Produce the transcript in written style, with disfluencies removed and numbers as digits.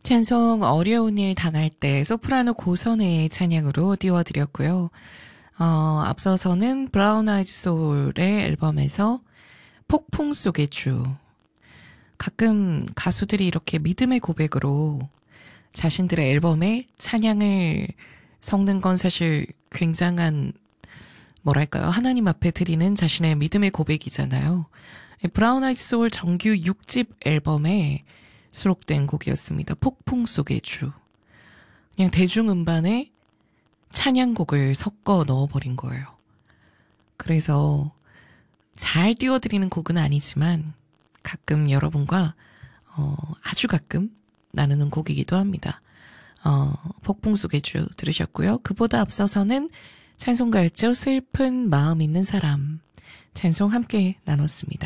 찬송 어려운 일 당할 때 소프라노 고선의 찬양으로 띄워드렸고요. 앞서서는 브라운 아이즈 소울의 앨범에서 폭풍 속의 주. 가끔 가수들이 이렇게 믿음의 고백으로 자신들의 앨범에 찬양을 섞는 건 사실 굉장한 뭐랄까요? 하나님 앞에 드리는 자신의 믿음의 고백이잖아요. 브라운 아이즈 소울 정규 6집 앨범에 수록된 곡이었습니다. 폭풍 속의 주. 그냥 대중음반에 찬양곡을 섞어 넣어버린 거예요. 그래서 잘 띄워드리는 곡은 아니지만 가끔 여러분과 아주 가끔 나누는 곡이기도 합니다. 폭풍 속의 주 들으셨고요. 그보다 앞서서는 찬송가였죠. 슬픈 마음 있는 사람 찬송 함께 나눴습니다.